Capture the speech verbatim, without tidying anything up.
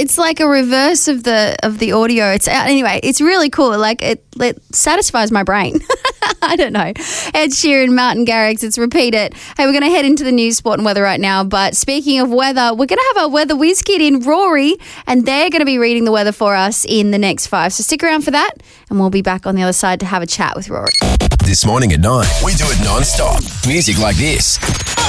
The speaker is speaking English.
it's like a reverse of the of the audio. It's anyway, it's really cool. Like it, it satisfies my brain. I don't know. Ed Sheeran, Martin Garrix. It's Repeat It. Hey, we're going to head into the news, sport and weather right now. But speaking of weather, we're going to have our weather whiz kid in, Rory, and they're going to be reading the weather for us in the next five. So stick around for that, and we'll be back on the other side to have a chat with Rory. This morning at nine, we do it non-stop. Music like this.